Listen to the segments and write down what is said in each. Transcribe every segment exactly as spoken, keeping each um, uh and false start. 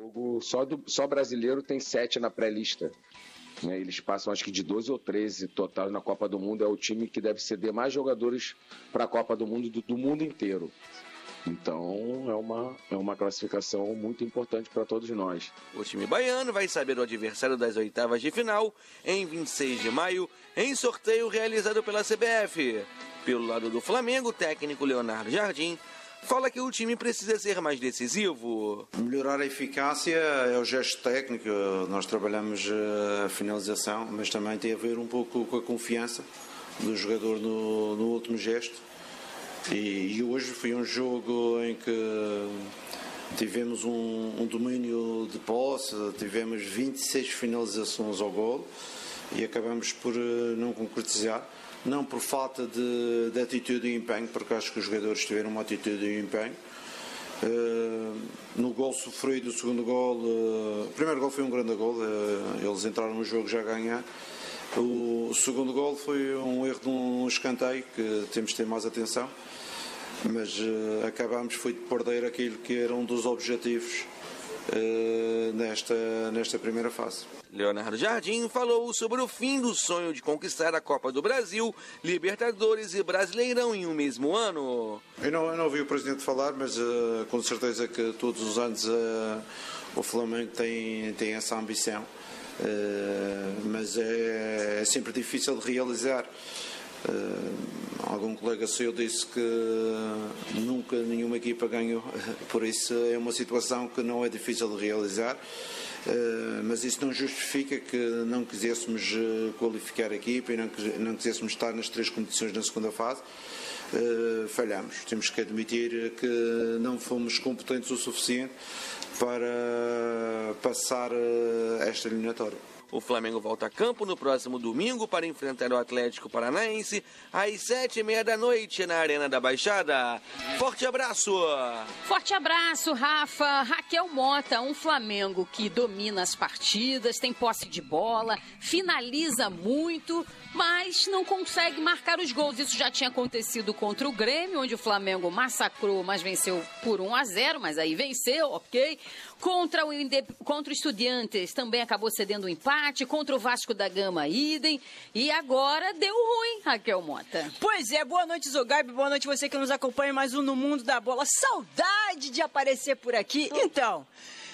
jogo, só, do, só brasileiro tem sete na pré-lista. Né? Eles passam acho que de doze ou treze total na Copa do Mundo. É o time que deve ceder mais jogadores para a Copa do Mundo do, do mundo inteiro. Então é uma, é uma classificação muito importante para todos nós. O time baiano vai saber o adversário das oitavas de final em vinte e seis de maio, em sorteio realizado pela C B F. Pelo lado do Flamengo, o técnico Leonardo Jardim fala que o time precisa ser mais decisivo. Melhorar a eficácia é o gesto técnico, nós trabalhamos a finalização, mas também tem a ver um pouco com a confiança do jogador no, no último gesto. E, e hoje foi um jogo em que tivemos um, um domínio de posse, tivemos vinte e seis finalizações ao golo e acabamos por não concretizar. Não por falta de, de atitude e empenho, porque acho que os jogadores tiveram uma atitude e empenho. Uh, no gol sofrido, o segundo gol, uh, o primeiro gol foi um grande gol, uh, eles entraram no jogo já a ganhar. O segundo gol foi um erro de um escanteio, que temos de ter mais atenção, mas uh, acabámos foi de perder aquilo que era um dos objetivos uh, nesta, nesta primeira fase. Leonardo Jardim falou sobre o fim do sonho de conquistar a Copa do Brasil, Libertadores e Brasileirão em um mesmo ano. Eu não, eu não ouvi o Presidente falar, mas uh, com certeza que todos os anos uh, o Flamengo tem, tem essa ambição. Uh, mas é, é sempre difícil de realizar. Uh, algum colega seu disse que nunca nenhuma equipa ganhou, por isso é uma situação que não é difícil de realizar, uh, mas isso não justifica que não quiséssemos qualificar a equipa e não, não quiséssemos estar nas três competições na segunda fase. Uh, falhamos, temos que admitir que não fomos competentes o suficiente para passar esta eliminatória. O Flamengo volta a campo no próximo domingo para enfrentar o Atlético Paranaense às sete e meia da noite na Arena da Baixada. Forte abraço! Forte abraço, Rafa. Raquel Mota, um Flamengo que domina as partidas, tem posse de bola, finaliza muito, mas não consegue marcar os gols. Isso já tinha acontecido contra o Grêmio, onde o Flamengo massacrou, mas venceu por um a zero, mas aí venceu, ok? Contra o, contra o Estudiantes também acabou cedendo um empate, contra o Vasco da Gama, idem, e agora deu ruim, Raquel Mota. Pois é, boa noite, Zogaib, boa noite você que nos acompanha mais um No Mundo da Bola. Saudade de aparecer por aqui. Então,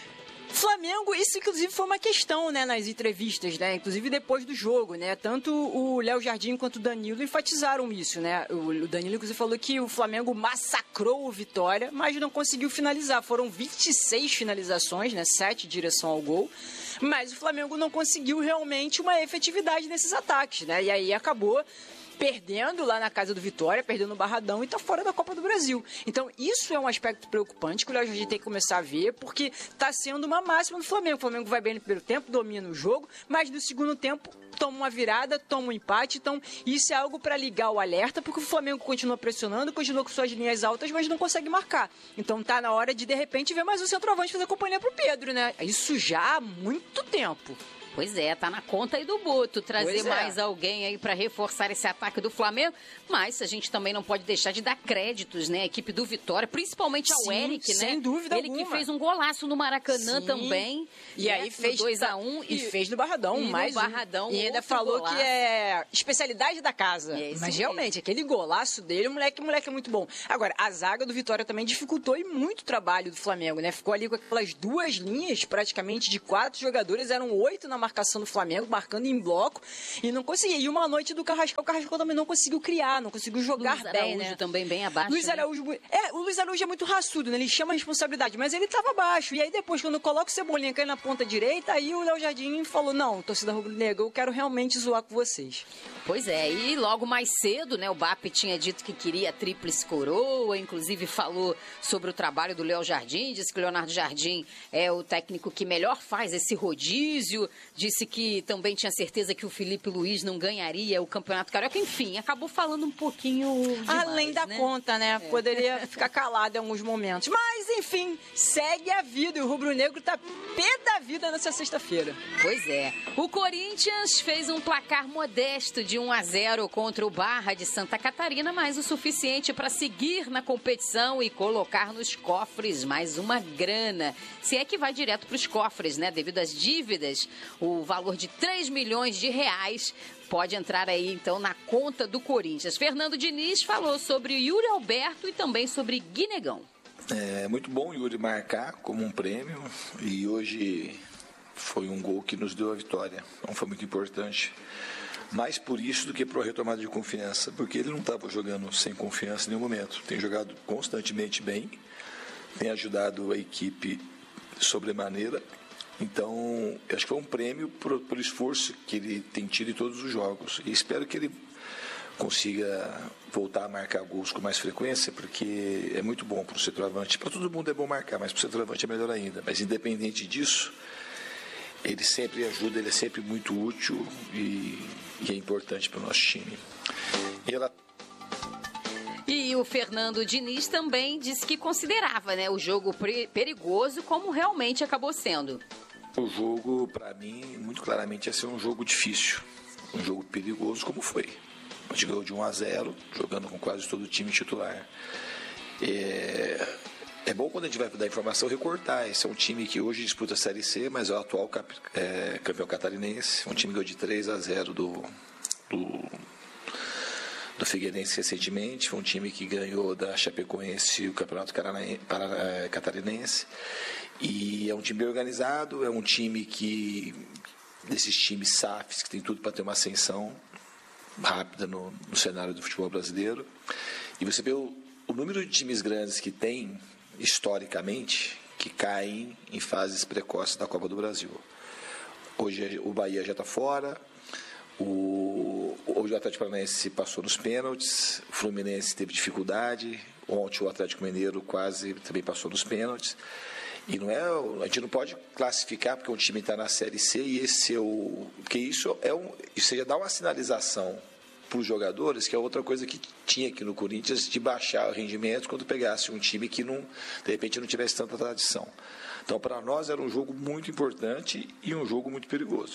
Flamengo, isso inclusive foi uma questão, né, nas entrevistas, né, inclusive depois do jogo, né, tanto o Léo Jardim quanto o Danilo enfatizaram isso, né, o Danilo inclusive falou que o Flamengo massacrou o Vitória, mas não conseguiu finalizar, foram vinte e seis finalizações, né, sete em direção ao gol, mas o Flamengo não conseguiu realmente uma efetividade nesses ataques, né, e aí acabou perdendo lá na casa do Vitória, perdendo no Barradão e tá fora da Copa do Brasil. Então isso é um aspecto preocupante que o Léo Jardim tem que começar a ver, porque tá sendo uma máxima do Flamengo. O Flamengo vai bem no primeiro tempo, domina o jogo, mas no segundo tempo toma uma virada, toma um empate. Então isso é algo para ligar o alerta, porque o Flamengo continua pressionando, continua com suas linhas altas, mas não consegue marcar. Então tá na hora de de repente ver mais um centroavante fazer companhia pro Pedro, né? Isso já há muito tempo. Pois é, tá na conta aí do Boto trazer é. mais alguém aí para reforçar esse ataque do Flamengo, mas a gente também não pode deixar de dar créditos, né, a equipe do Vitória, principalmente ao Sim, Eric, né? Sem dúvida Ele alguma. que fez um golaço no Maracanã Sim. também. E né, aí fez dois a um e, e fez no Barradão, e mais no Barradão, um. E ainda falou golaço. que é especialidade da casa. É mas realmente, aquele golaço dele, o moleque, o moleque é muito bom. Agora, a zaga do Vitória também dificultou e muito o trabalho do Flamengo, né? Ficou ali com aquelas duas linhas, praticamente de quatro jogadores, eram oito na marcação do Flamengo, marcando em bloco, e não conseguia. E uma noite do Carrascal, o Carrascal também não conseguiu criar, não conseguiu jogar Luiz bem, Araújo né? também bem abaixo. Luiz né? Araújo, é, o Luiz Araújo é muito raçudo, né? Ele chama a responsabilidade, mas ele estava abaixo. E aí depois, quando coloca o Cebolinha caindo na ponta direita, aí o Léo Jardim falou, não, torcida rubro-negra, eu quero realmente zoar com vocês. Pois é, e logo mais cedo, né, o B A P tinha dito que queria a tríplice coroa, inclusive falou sobre o trabalho do Léo Jardim, disse que o Leonardo Jardim é o técnico que melhor faz esse rodízio, disse que também tinha certeza que o Felipe Luiz não ganharia o Campeonato Carioca. Enfim, acabou falando um pouquinho demais, além da né? conta, né? É. Poderia ficar calado em alguns momentos. Mas, enfim, segue a vida e o rubro-negro tá pé da vida nessa sexta-feira. Pois é. O Corinthians fez um placar modesto de um a zero contra o Barra de Santa Catarina, mas o suficiente para seguir na competição e colocar nos cofres mais uma grana. Se é que vai direto para os cofres, né? Devido às dívidas, o valor de três milhões de reais pode entrar aí, então, na conta do Corinthians. Fernando Diniz falou sobre Yuri Alberto e também sobre Guinegão. É muito bom o Yuri marcar como um prêmio e hoje foi um gol que nos deu a vitória. Então foi muito importante. Mais por isso do que por retomada de confiança, porque ele não estava jogando sem confiança em nenhum momento. Tem jogado constantemente bem, tem ajudado a equipe sobremaneira. Então, eu acho que foi um prêmio pelo esforço que ele tem tido em todos os jogos. E espero que ele consiga voltar a marcar gols com mais frequência, porque é muito bom para o centroavante. Para todo mundo é bom marcar, mas para o centroavante é melhor ainda. Mas, independente disso, ele sempre ajuda, ele é sempre muito útil e, e é importante para o nosso time. E ela... E o Fernando Diniz também disse que considerava, né, o jogo perigoso, como realmente acabou sendo. O jogo, para mim, muito claramente ia ser um jogo difícil, um jogo perigoso, como foi. A gente ganhou de um a zero, jogando com quase todo o time titular. É, é bom quando a gente vai dar informação recortar. Esse é um time que hoje disputa a Série C, mas é o atual cap, é, campeão catarinense. Um time que ganhou de três a zero do... do do Figueirense recentemente, foi um time que ganhou da Chapecoense o Campeonato Catarinense, e é um time bem organizado, é um time que, desses times S A Fs, que tem tudo para ter uma ascensão rápida no, no cenário do futebol brasileiro, e você vê o, o número de times grandes que tem, historicamente, que caem em fases precoces da Copa do Brasil. Hoje o Bahia já está fora, O, hoje o Atlético Paranaense passou nos pênaltis, o Fluminense teve dificuldade, ontem o Atlético Mineiro quase também passou nos pênaltis. E não é, a gente não pode classificar porque um time está na Série C e esse é o... Porque isso é um... Isso já dá uma sinalização para os jogadores, que é outra coisa que tinha aqui no Corinthians, de baixar o rendimento quando pegasse um time que não, de repente não tivesse tanta tradição. Então, para nós era um jogo muito importante e um jogo muito perigoso.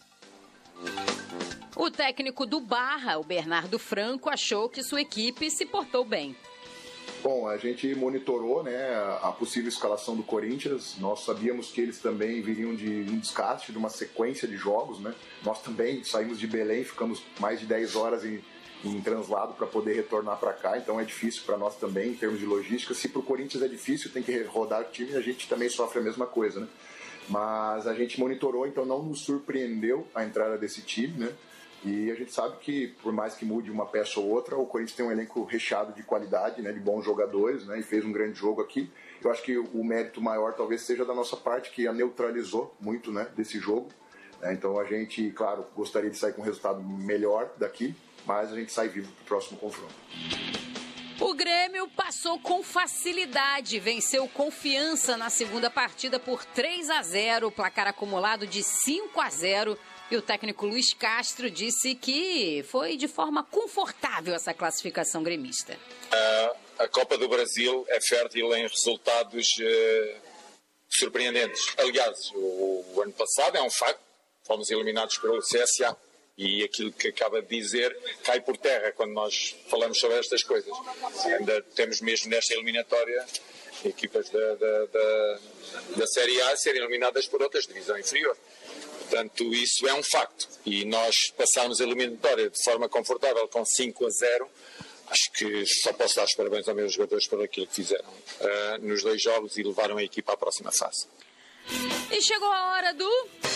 O técnico do Barra, o Bernardo Franco, achou que sua equipe se portou bem. Bom, a gente monitorou, né, a possível escalação do Corinthians. Nós sabíamos que eles também viriam de um desgaste, de uma sequência de jogos, né? Nós também saímos de Belém, ficamos mais de dez horas em, em translado para poder retornar para cá. Então é difícil para nós também, em termos de logística. Se para o Corinthians é difícil, tem que rodar o time, a gente também sofre a mesma coisa, né? Mas a gente monitorou, então não nos surpreendeu a entrada desse time, né? E a gente sabe que, por mais que mude uma peça ou outra, o Corinthians tem um elenco recheado de qualidade, né, de bons jogadores, né, e fez um grande jogo aqui. Eu acho que o mérito maior talvez seja da nossa parte, que a neutralizou muito, né, desse jogo. Então a gente, claro, gostaria de sair com um resultado melhor daqui, mas a gente sai vivo para o próximo confronto. O Grêmio passou com facilidade, venceu Confiança na segunda partida por três a zero, placar acumulado de cinco a zero. E o técnico Luiz Castro disse que foi de forma confortável essa classificação gremista. A, a Copa do Brasil é fértil em resultados uh, surpreendentes. Aliás, o, o ano passado é um facto, fomos eliminados pelo C S A. E aquilo que acaba de dizer cai por terra quando nós falamos sobre estas coisas. Ainda temos mesmo nesta eliminatória equipas da, da, da, da Série A a serem eliminadas por outras divisão inferior. Portanto, isso é um facto. E nós passarmos a eliminatória de forma confortável com cinco a zero, acho que só posso dar os parabéns aos meus jogadores por aquilo que fizeram uh, nos dois jogos e levaram a equipa à próxima fase. E chegou a hora do...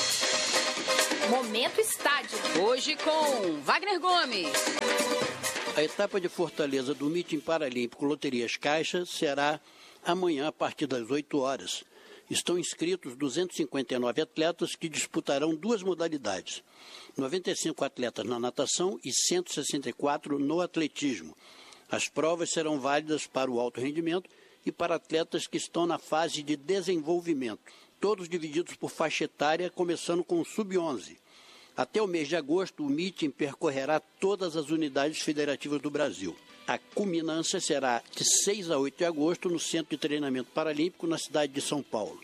Momento Estádio. Hoje com Wagner Gomes. A etapa de Fortaleza do Meeting Paralímpico Loterias Caixa será amanhã a partir das oito horas. Estão inscritos duzentos e cinquenta e nove atletas que disputarão duas modalidades. noventa e cinco atletas na natação e cento e sessenta e quatro no atletismo. As provas serão válidas para o alto rendimento e para atletas que estão na fase de desenvolvimento. todos divididos por faixa etária, começando com o sub onze. Até o mês de agosto, o meeting percorrerá todas as unidades federativas do Brasil. A culminância será de seis a oito de agosto no Centro de Treinamento Paralímpico, na cidade de São Paulo.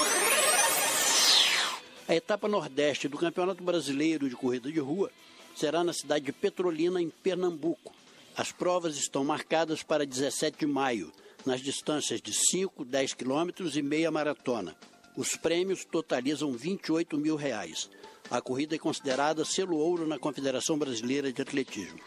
A etapa nordeste do Campeonato Brasileiro de Corrida de Rua será na cidade de Petrolina, em Pernambuco. As provas estão marcadas para dezessete de maio, nas distâncias de cinco, dez quilômetros e meia maratona. Os prêmios totalizam vinte e oito mil reais. A corrida é considerada selo ouro na Confederação Brasileira de Atletismo.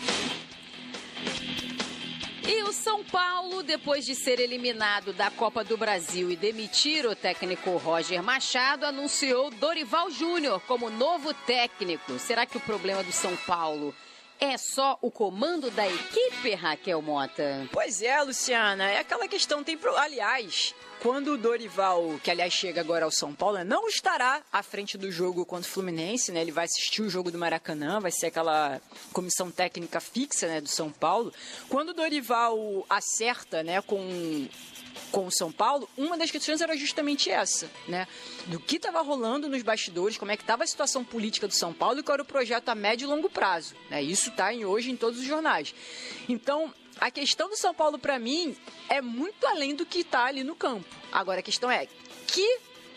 E o São Paulo, depois de ser eliminado da Copa do Brasil e demitir o técnico Roger Machado, anunciou Dorival Júnior como novo técnico. Será que o problema do São Paulo é só o comando da equipe, Raquel Mota? Pois é, Luciana, é aquela questão, tem pro... aliás, quando o Dorival, que aliás chega agora ao São Paulo, não estará à frente do jogo contra o Fluminense, né? Ele vai assistir o jogo do Maracanã, vai ser aquela comissão técnica fixa, né, do São Paulo. Quando o Dorival acerta, né, com com o São Paulo, uma das questões era justamente essa, né? Do que estava rolando nos bastidores, como é que estava a situação política do São Paulo e qual era o projeto a médio e longo prazo, né? Isso está hoje em todos os jornais. Então, a questão do São Paulo, para mim, é muito além do que está ali no campo. Agora, a questão é, que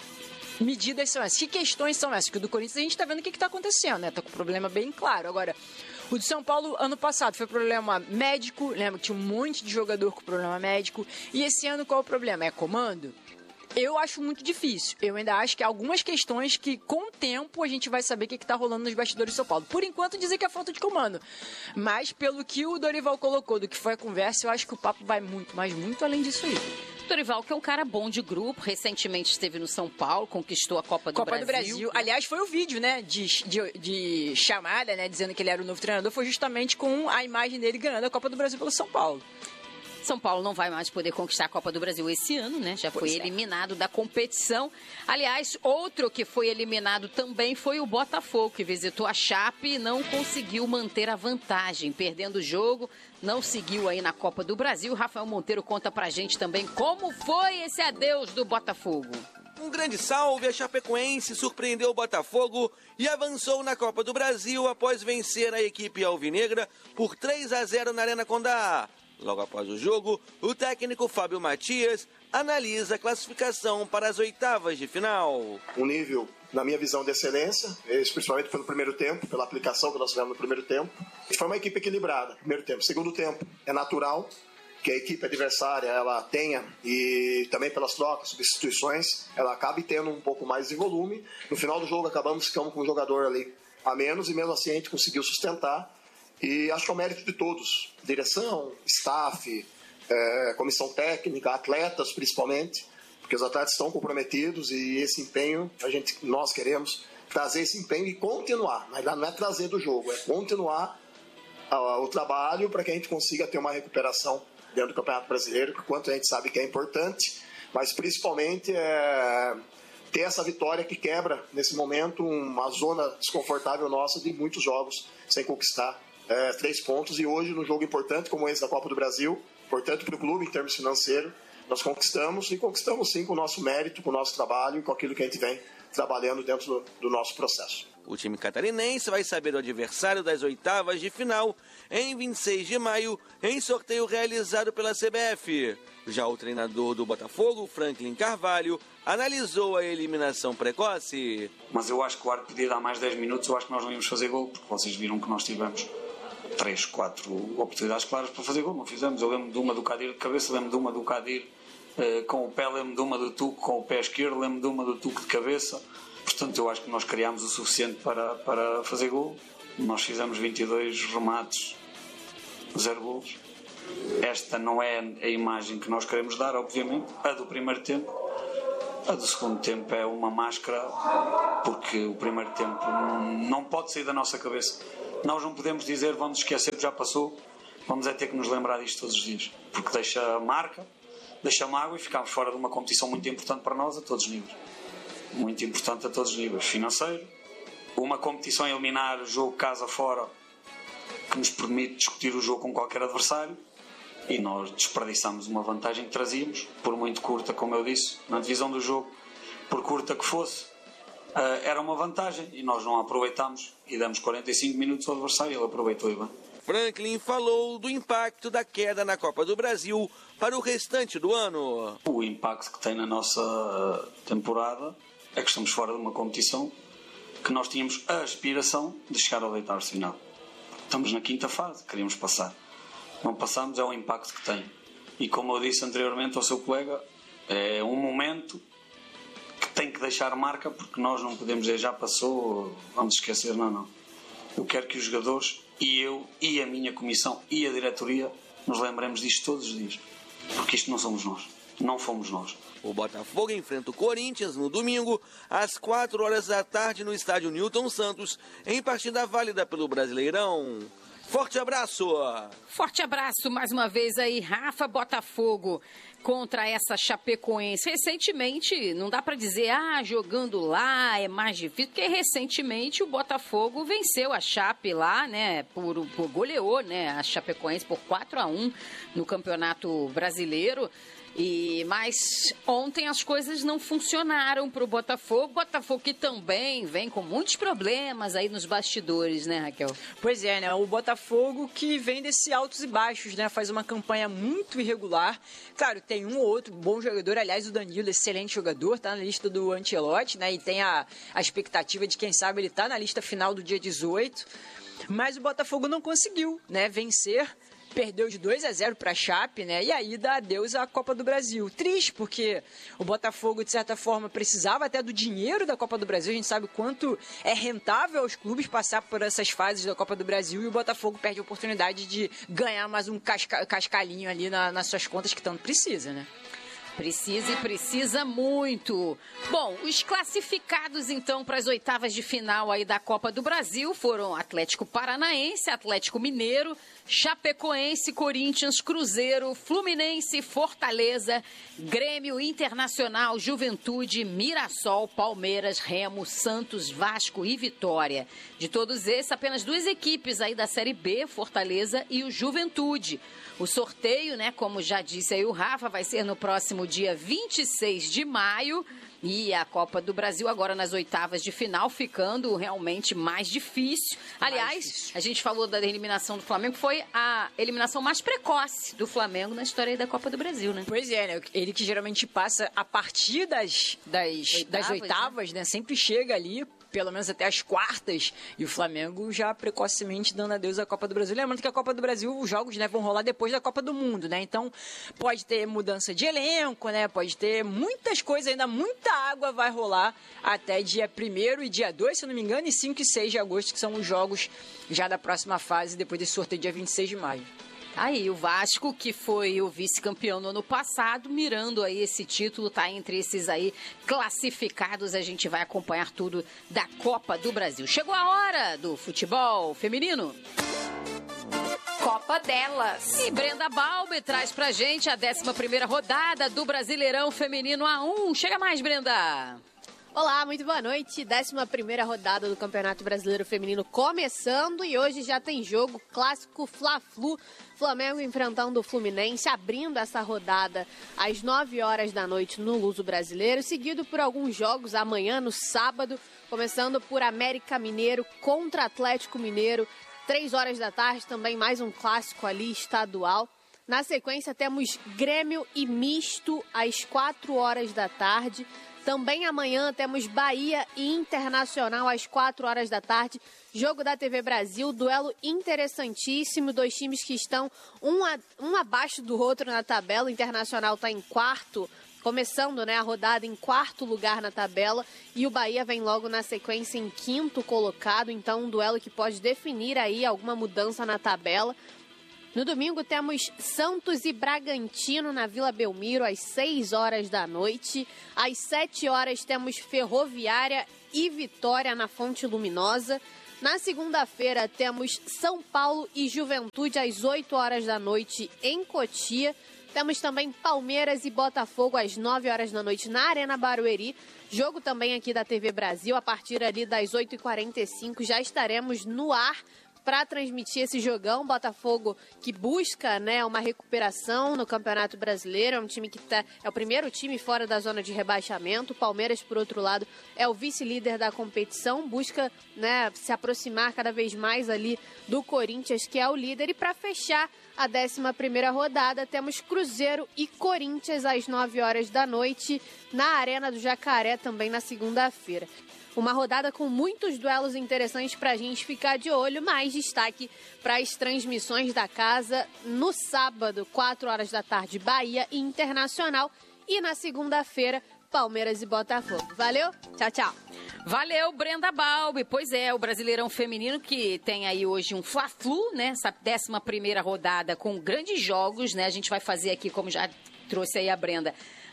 medidas são essas? Que questões são essas? Porque do Corinthians a gente está vendo o que está acontecendo, né? Está com o problema bem claro. Agora, o de São Paulo, ano passado, foi problema médico. Lembra que tinha um monte de jogador com problema médico. E esse ano, qual é o problema? É comando? Eu acho muito difícil. Eu ainda acho que há algumas questões que, com o tempo, a gente vai saber o que está rolando nos bastidores do São Paulo. Por enquanto, dizer que é falta de comando. Mas, pelo que o Dorival colocou, do que foi a conversa, eu acho que o papo vai muito, mas muito além disso aí. Dorival, que é um cara bom de grupo, recentemente esteve no São Paulo, conquistou a Copa do Copa Brasil. Copa do Brasil. Aliás, foi o vídeo, né, de, de, de chamada, né, dizendo que ele era o novo treinador, foi justamente com a imagem dele ganhando a Copa do Brasil pelo São Paulo. São Paulo não vai mais poder conquistar a Copa do Brasil esse ano, né? Já foi eliminado da competição. Aliás, outro que foi eliminado também foi o Botafogo, que visitou a Chape e não conseguiu manter a vantagem, perdendo o jogo, não seguiu aí na Copa do Brasil. Rafael Monteiro conta pra gente também como foi esse adeus do Botafogo. Um grande salve, a Chapecoense surpreendeu o Botafogo e avançou na Copa do Brasil após vencer a equipe alvinegra por três a zero na Arena Condá. Logo após o jogo, o técnico Fábio Matias analisa a classificação para as oitavas de final. Um nível, na minha visão, de excelência, principalmente pelo primeiro tempo, pela aplicação que nós tivemos no primeiro tempo. Foi uma equipe equilibrada, primeiro tempo. Segundo tempo, é natural que a equipe adversária ela tenha, e também pelas trocas, substituições, ela acabe tendo um pouco mais de volume. No final do jogo, acabamos ficando com um jogador ali a menos, e mesmo assim a gente conseguiu sustentar. E acho que é o mérito de todos, direção, staff, é, comissão técnica, atletas principalmente, porque os atletas estão comprometidos e esse empenho, a gente, nós queremos trazer esse empenho e continuar, mas não é trazer do jogo, é continuar a, o trabalho para que a gente consiga ter uma recuperação dentro do Campeonato Brasileiro, que quanto a gente sabe que é importante, mas principalmente é ter essa vitória que quebra, nesse momento, uma zona desconfortável nossa de muitos jogos sem conquistar É, três pontos, e hoje, num jogo importante como esse da Copa do Brasil, importante para o clube em termos financeiros, nós conquistamos, e conquistamos sim com o nosso mérito, com o nosso trabalho e com aquilo que a gente vem trabalhando dentro do, do nosso processo. O time catarinense vai saber o adversário das oitavas de final em vinte e seis de maio, em sorteio realizado pela C B F. Já o treinador do Botafogo, Franklin Carvalho, analisou a eliminação precoce. Mas eu acho que o árbitro podia dar mais dez minutos, eu acho que nós não íamos fazer gol, porque vocês viram que nós tivemos três, quatro oportunidades claras para fazer gol, não fizemos. Eu lembro de uma do Kadir de cabeça, lembro de uma do Kadir eh, com o pé, lembro de uma do Tuco com o pé esquerdo, lembro de uma do Tuco de cabeça. Portanto, eu acho que nós criámos o suficiente para, para fazer gol. Nós fizemos vinte e dois remates, zero golos. Esta não é a imagem que nós queremos dar, obviamente. A do primeiro tempo. A do segundo tempo é uma máscara, porque o primeiro tempo não pode sair da nossa cabeça. Nós não podemos dizer vamos esquecer que já passou, vamos é ter que nos lembrar disto todos os dias, porque deixa marca, deixa mágoa e ficamos fora de uma competição muito importante para nós a todos os níveis. Muito importante a todos os níveis. Financeiro, uma competição a eliminar o jogo casa fora, que nos permite discutir o jogo com qualquer adversário, e nós desperdiçamos uma vantagem que trazíamos, por muito curta, como eu disse, na divisão do jogo. por curta que fosse, era uma vantagem e nós não a aproveitámos e damos quarenta e cinco minutos ao adversário e ele aproveitou e bem. Franklin falou do impacto da queda na Copa do Brasil para o restante do ano. O impacto que tem na nossa temporada é que estamos fora de uma competição que nós tínhamos a aspiração de chegar ao oitavos de final. Estamos na quinta fase, queríamos passar. Não passamos, é o impacto que tem. E como eu disse anteriormente ao seu colega, é um momento que tem que deixar marca, porque nós não podemos dizer já passou, vamos esquecer, não, não. Eu quero que os jogadores, e eu, e a minha comissão, e a diretoria, nos lembremos disto todos os dias. Porque isto não somos nós. Não fomos nós. O Botafogo enfrenta o Corinthians no domingo, às quatro horas da tarde, no estádio Newton Santos, em partida válida pelo Brasileirão. Forte abraço! Forte abraço mais uma vez aí, Rafa. Botafogo contra essa Chapecoense. Recentemente, não dá para dizer, ah, jogando lá é mais difícil, porque recentemente o Botafogo venceu a Chape lá, né, por, por goleou, né, a Chapecoense por quatro a um no Campeonato Brasileiro. E, mas ontem as coisas não funcionaram para o Botafogo. Botafogo que também vem com muitos problemas aí nos bastidores, né, Raquel? Pois é, né? O Botafogo que vem desse altos e baixos, né? Faz uma campanha muito irregular. Claro, tem um ou outro bom jogador. Aliás, o Danilo, excelente jogador, tá na lista do Ancelotti, né? E tem a, a expectativa de, quem sabe, ele tá na lista final do dia dezoito. Mas o Botafogo não conseguiu, né, vencer. Perdeu de dois a zero para a Chape, né? E aí dá adeus à Copa do Brasil. Triste, porque o Botafogo, de certa forma, precisava até do dinheiro da Copa do Brasil. A gente sabe o quanto é rentável aos clubes passar por essas fases da Copa do Brasil. E o Botafogo perde a oportunidade de ganhar mais um casca- cascalhinho ali na, nas suas contas, que tanto precisa, né? Precisa e precisa muito. Bom, os classificados então para as oitavas de final aí da Copa do Brasil foram Atlético Paranaense, Atlético Mineiro, Chapecoense, Corinthians, Cruzeiro, Fluminense, Fortaleza, Grêmio, Internacional, Juventude, Mirassol, Palmeiras, Remo, Santos, Vasco e Vitória. De todos esses, apenas duas equipes aí da Série B, Fortaleza e o Juventude. O sorteio, né, como já disse aí o Rafa, vai ser no próximo dia vinte e seis de maio. E a Copa do Brasil agora nas oitavas de final, ficando realmente mais difícil. Aliás, mais difícil. A gente falou da eliminação do Flamengo, foi a eliminação mais precoce do Flamengo na história da Copa do Brasil, né? Pois é, né? Ele que geralmente passa a partir das, das, oitavas, das oitavas, né? né? Sempre chega ali, pelo menos até as quartas, e o Flamengo já precocemente dando adeus à Copa do Brasil. Lembrando que a Copa do Brasil, os jogos, né, vão rolar depois da Copa do Mundo, né? Então, pode ter mudança de elenco, né? Pode ter muitas coisas ainda, muita água vai rolar até dia primeiro e dia dois, se eu não me engano, e cinco e seis de agosto, que são os jogos já da próxima fase, depois desse sorteio dia vinte e seis de maio. Aí, o Vasco, que foi o vice-campeão no ano passado, mirando aí esse título, tá entre esses aí classificados. A gente vai acompanhar tudo da Copa do Brasil. Chegou a hora do futebol feminino. Copa delas. E Brenda Balbi traz pra gente a décima primeira rodada do Brasileirão Feminino A um. Chega mais, Brenda! Olá, muito boa noite. décima primeira rodada do Campeonato Brasileiro Feminino começando e hoje já tem jogo clássico Fla-Flu. Flamengo enfrentando o Fluminense, abrindo essa rodada às nove horas da noite no Luso Brasileiro, seguido por alguns jogos amanhã no sábado, começando por América Mineiro contra Atlético Mineiro, três horas da tarde, também mais um clássico ali estadual. Na sequência temos Grêmio e Misto às quatro horas da tarde. Também amanhã temos Bahia e Internacional às quatro horas da tarde. Jogo da T V Brasil, duelo interessantíssimo. Dois times que estão um, a, um abaixo do outro na tabela. O Internacional está em quarto, começando, né, a rodada em quarto lugar na tabela. E o Bahia vem logo na sequência em quinto colocado. Então um duelo que pode definir aí alguma mudança na tabela. No domingo temos Santos e Bragantino na Vila Belmiro às seis horas da noite. Às sete horas temos Ferroviária e Vitória na Fonte Luminosa. Na segunda-feira temos São Paulo e Juventude às oito horas da noite em Cotia. Temos também Palmeiras e Botafogo às nove horas da noite na Arena Barueri. Jogo também aqui da T V Brasil. A partir ali das oito e quarenta e cinco já estaremos no ar para transmitir esse jogão. Botafogo que busca, né, uma recuperação no Campeonato Brasileiro. É um time que tá, é o primeiro time fora da zona de rebaixamento. O Palmeiras, por outro lado, é o vice-líder da competição. Busca, né, se aproximar cada vez mais ali do Corinthians, que é o líder. E para fechar a décima primeira rodada, temos Cruzeiro e Corinthians às nove horas da noite na Arena do Jacaré, também na segunda-feira. Uma rodada com muitos duelos interessantes para a gente ficar de olho, mais destaque para as transmissões da casa no sábado, quatro horas da tarde, Bahia e Internacional, e na segunda-feira, Palmeiras e Botafogo. Valeu? Tchau, tchau. Valeu, Brenda Balbi. Pois é, o Brasileirão Feminino que tem aí hoje um Fla-Flu, né? Essa décima primeira rodada com grandes jogos, né? A gente vai fazer aqui, como já trouxe aí a Brenda,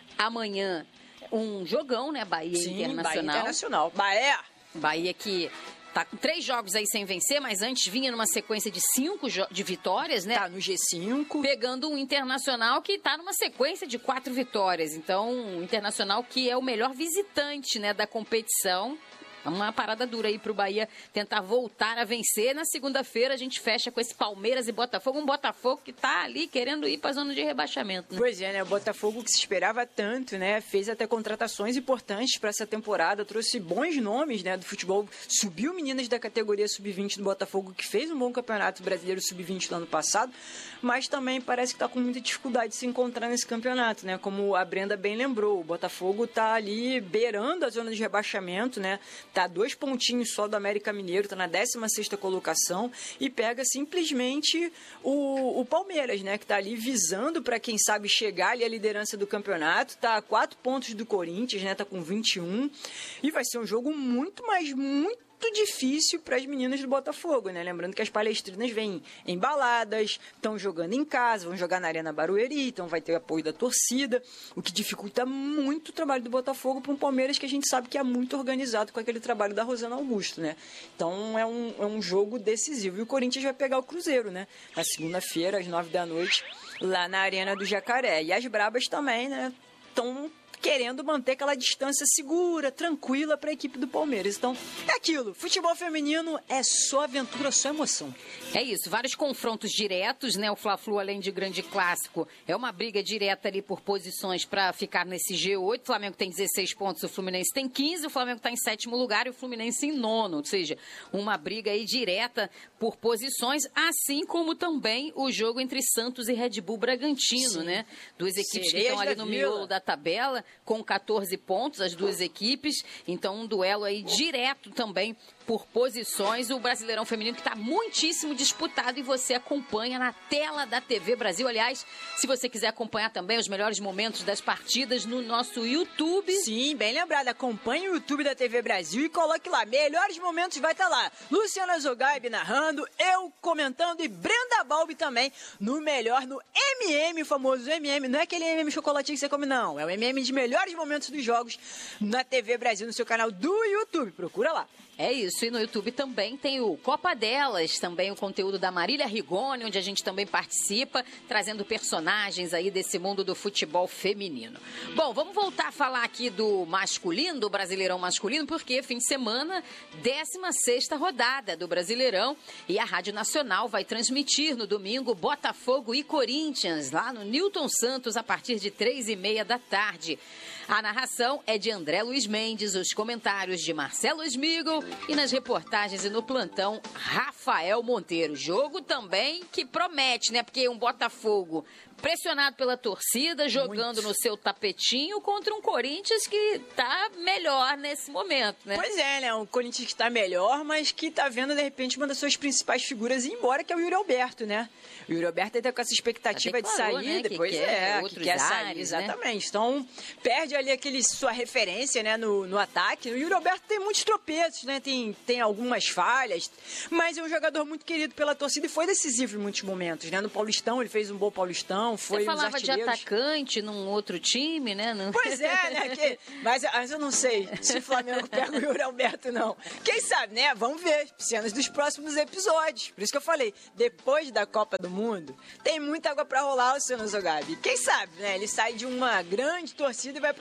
amanhã um jogão, né? Bahia Sim, Internacional. Bahia Internacional. Bahia! Bahia que tá com três jogos aí sem vencer, mas antes vinha numa sequência de cinco de vitórias, né? Tá no G cinco. Pegando um Internacional que tá numa sequência de quatro vitórias. Então, um Internacional que é o melhor visitante, né, da competição. Uma parada dura aí pro Bahia tentar voltar a vencer. Na segunda-feira a gente fecha com esse Palmeiras e Botafogo. Um Botafogo que tá ali querendo ir pra zona de rebaixamento, né? Pois é, né? O Botafogo que se esperava tanto, né? Fez até contratações importantes para essa temporada. Trouxe bons nomes, né? Do futebol. Subiu meninas da categoria sub vinte do Botafogo, que fez um bom campeonato brasileiro sub vinte no ano passado. Mas também parece que tá com muita dificuldade de se encontrar nesse campeonato, né? Como a Brenda bem lembrou. O Botafogo tá ali beirando a zona de rebaixamento, né? Tá dois pontinhos só do América Mineiro, tá na décima sexta colocação e pega simplesmente o, o Palmeiras, né, que tá ali visando para quem sabe chegar ali à liderança do campeonato, tá a quatro pontos do Corinthians, né, tá com vinte e um, e vai ser um jogo muito, mas muito difícil para as meninas do Botafogo, né? Lembrando que as palestrinas vêm embaladas, estão jogando em casa, vão jogar na Arena Barueri, então vai ter apoio da torcida, o que dificulta muito o trabalho do Botafogo para um Palmeiras que a gente sabe que é muito organizado com aquele trabalho da Rosana Augusto, né? Então é um, é um jogo decisivo. E o Corinthians vai pegar o Cruzeiro, né? Na segunda-feira, às nove da noite, lá na Arena do Jacaré. E as brabas também, né? Estão querendo manter aquela distância segura, tranquila para a equipe do Palmeiras. Então, é aquilo. Futebol feminino é só aventura, só emoção. É isso. Vários confrontos diretos, né? O Fla-Flu, além de grande clássico, é uma briga direta ali por posições para ficar nesse G oito. O Flamengo tem dezesseis pontos, o Fluminense tem quinze. O Flamengo está em sétimo lugar e o Fluminense em nono. Ou seja, uma briga aí direta por posições, assim como também o jogo entre Santos e Red Bull Bragantino, Sim. né? Duas equipes Sereias que estão ali no miolo da tabela, com quatorze pontos, as duas equipes. Então, um duelo aí direto também por posições. O Brasileirão Feminino que está muitíssimo disputado e você acompanha na tela da T V Brasil. Aliás, se você quiser acompanhar também os melhores momentos das partidas no nosso YouTube. Sim, bem lembrado. Acompanhe o YouTube da T V Brasil e coloque lá. Melhores momentos vai estar lá. Luciana Zogaib narrando, eu comentando e Brenda Balbi também no melhor, no M M, o famoso M M. Não é aquele M M chocolatinho que você come, não. É o M M de melhores momentos dos jogos na T V Brasil, no seu canal do YouTube. Procura lá. É isso, e no YouTube também tem o Copa Delas, também o conteúdo da Marília Rigoni, onde a gente também participa, trazendo personagens aí desse mundo do futebol feminino. Bom, vamos voltar a falar aqui do masculino, do Brasileirão masculino, porque fim de semana, décima sexta rodada do Brasileirão, e a Rádio Nacional vai transmitir no domingo Botafogo e Corinthians, lá no Newton Santos, a partir de três e meia da tarde. A narração é de André Luiz Mendes, os comentários de Marcelo Smigol e nas reportagens e no plantão, Rafael Monteiro. Jogo também que promete, né? Porque um Botafogo pressionado pela torcida, jogando Muito. no seu tapetinho contra um Corinthians que tá melhor nesse momento, né? Pois é, né? Um Corinthians que tá melhor, mas que tá vendo, de repente, uma das suas principais figuras ir embora, que é o Yuri Alberto, né? O Yuri Alberto tá com essa expectativa declarou, de sair, né? depois que é, que quer sair, ares, exatamente. Né? Então, perde ali aquele sua referência, né, no, no ataque. O Yuri Alberto tem muitos tropeços, né? Tem, tem algumas falhas, mas é um jogador muito querido pela torcida e foi decisivo em muitos momentos, né? No Paulistão, ele fez um bom Paulistão, foi Você falava de atacante num outro time, né? No... Pois é, né? Que, mas, mas eu não sei se o Flamengo pega o Yuri Alberto, não. Quem sabe, né? Vamos ver. Cenas dos próximos episódios. Por isso que eu falei, depois da Copa do Mundo, tem muita água pra rolar, o Luciano Zogabi. Quem sabe, né? Ele sai de uma grande torcida e vai pra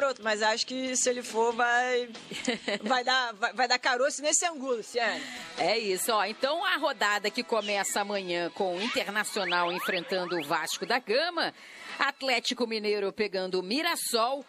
para outro, mas acho que se ele for, vai, vai, dar, vai, vai dar caroço nesse ângulo, Luciane. É isso, ó. Então a rodada que começa amanhã com o Internacional enfrentando o Vasco da Gama, Atlético Mineiro pegando o Mirassol,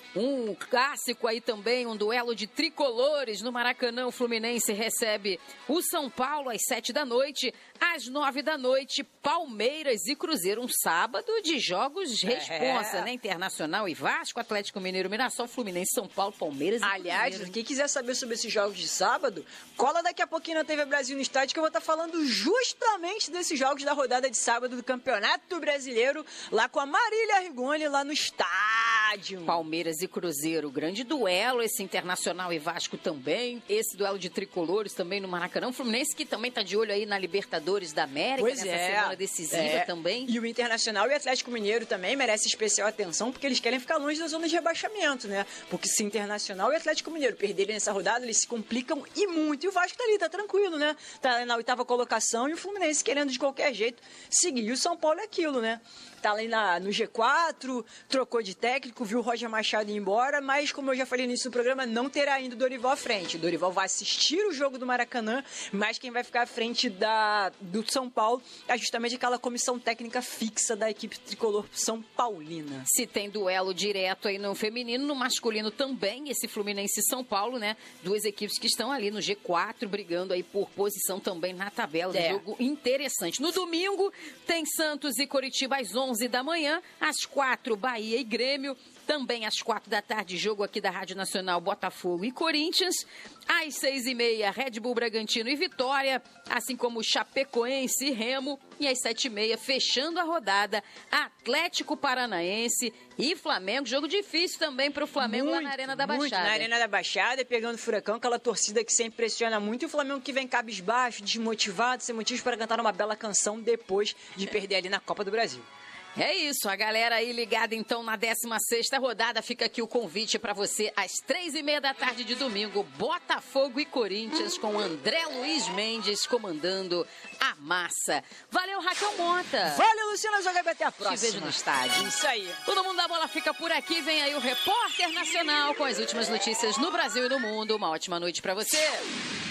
um clássico aí também, um duelo de tricolores no Maracanã. O Fluminense recebe o São Paulo às sete da noite. Às nove da noite, Palmeiras e Cruzeiro. Um sábado de jogos responsa, é. né? Internacional e Vasco, Atlético Mineiro, Mirassol, Fluminense, São Paulo, Palmeiras e Aliás, Cruzeiro. quem quiser saber sobre esses jogos de sábado, cola daqui a pouquinho na T V Brasil no Estádio, que eu vou estar falando justamente desses jogos da rodada de sábado do Campeonato Brasileiro, lá com a Marília Rigoni, lá no estádio. Palmeiras e Cruzeiro, grande duelo, esse Internacional e Vasco também, esse duelo de tricolores também no Maracanã. O Fluminense que também tá de olho aí na Libertadores da América, pois nessa é, semana decisiva é. também. E o Internacional e o Atlético Mineiro também merecem especial atenção, porque eles querem ficar longe da zona de rebaixamento, né? Porque se Internacional e Atlético Mineiro perderem nessa rodada, eles se complicam e muito. E o Vasco tá ali, tá tranquilo, né? Tá na oitava colocação e o Fluminense querendo de qualquer jeito seguir. E o São Paulo é aquilo, né? Tá ali na, no G quatro, trocou de técnico, viu o Roger Machado ir embora, mas como eu já falei no início do programa, não terá ainda o Dorival à frente. O Dorival vai assistir o jogo do Maracanã, mas quem vai ficar à frente da, do São Paulo é justamente aquela comissão técnica fixa da equipe tricolor São Paulina. Se tem duelo direto aí no feminino, no masculino também, esse Fluminense e São Paulo, né? Duas equipes que estão ali no G quatro, brigando aí por posição também na tabela. É. Um jogo interessante. No domingo, tem Santos e Coritiba às onze da manhã, às quatro, Bahia e Grêmio. Também às quatro da tarde, jogo aqui da Rádio Nacional, Botafogo e Corinthians. Às seis e meia, Red Bull Bragantino e Vitória, assim como Chapecoense e Remo. E às sete e meia, fechando a rodada, Atlético Paranaense e Flamengo. Jogo difícil também para o Flamengo muito, lá na Arena da muito, Baixada. na Arena da Baixada, pegando o Furacão, aquela torcida que sempre pressiona muito. E o Flamengo que vem cabisbaixo, desmotivado, sem motivos para cantar uma bela canção depois de perder ali na Copa do Brasil. É isso, a galera aí ligada então na décima sexta rodada. Fica aqui o convite para você às três e meia da tarde de domingo, Botafogo e Corinthians, com André Luiz Mendes comandando a massa. Valeu, Raquel Mota. Valeu, Luciana Joga, até a próxima. Te vejo no estádio. Isso aí. Todo mundo da bola fica por aqui. Vem aí o Repórter Nacional com as últimas notícias no Brasil e no mundo. Uma ótima noite para você.